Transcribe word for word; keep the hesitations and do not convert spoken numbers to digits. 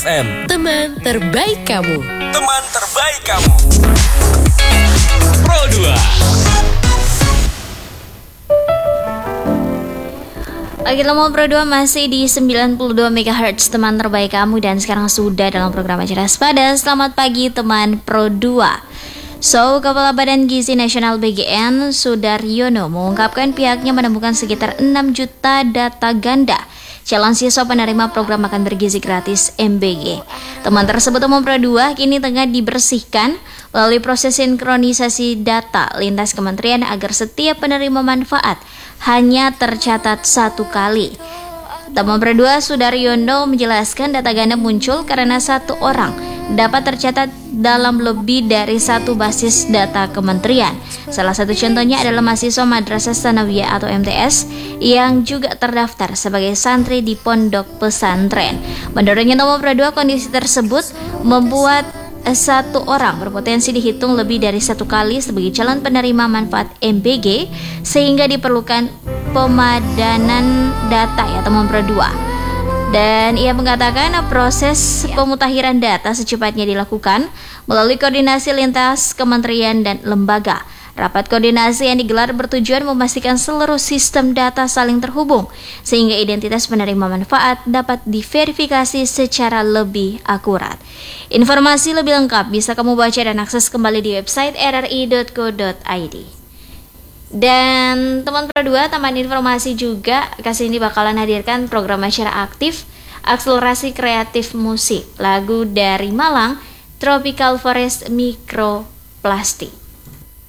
F M. Teman terbaik kamu. Teman terbaik kamu. Pro dua. Lagi Lomo Pro dua masih di sembilan puluh dua megahertz teman terbaik kamu. Dan sekarang sudah dalam program Acara Sepada. Selamat pagi teman Pro dua. So, Kepala Badan Gizi Nasional B G N Sudaryono mengungkapkan pihaknya menemukan sekitar enam juta data ganda calon siswa penerima program makan bergizi gratis M B G. Teman tersebut Teman Pro dua kini tengah dibersihkan melalui proses sinkronisasi data lintas kementerian agar setiap penerima manfaat hanya tercatat satu kali. Teman Pro dua Sudaryono menjelaskan data ganda muncul karena satu orang dapat tercatat dalam lebih dari satu basis data kementerian. Salah satu contohnya adalah mahasiswa Madrasah Tsanawiyah atau M T S yang juga terdaftar sebagai santri di pondok pesantren. Menurutnya Teman Pro dua kondisi tersebut membuat satu orang berpotensi dihitung lebih dari satu kali sebagai calon penerima manfaat M B G sehingga diperlukan pemadanan data ya Teman Pro dua. Dan ia mengatakan proses pemutakhiran data secepatnya dilakukan melalui koordinasi lintas kementerian dan lembaga. Rapat koordinasi yang digelar bertujuan memastikan seluruh sistem data saling terhubung sehingga identitas penerima manfaat dapat diverifikasi secara lebih akurat. Informasi lebih lengkap bisa kamu baca dan akses kembali di website r r i dot co dot i d. Dan teman Pro dua, tambahan informasi juga, kasih ini bakalan hadirkan program acara aktif akselerasi kreatif musik lagu dari Malang, Tropical Forest Microplastic.